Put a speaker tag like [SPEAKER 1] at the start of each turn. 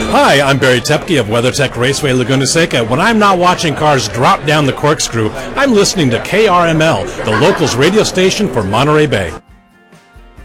[SPEAKER 1] Hi, I'm Barry Tepke of WeatherTech Raceway Laguna Seca. When I'm not watching cars drop down the corkscrew, I'm listening to KRML, the locals radio station for Monterey Bay.